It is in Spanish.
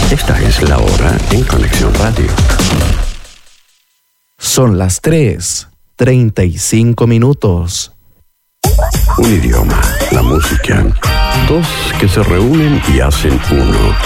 Esta es la hora en Conexión Radio. Son las 3:35. Un idioma, la música. Dos que se reúnen y hacen uno.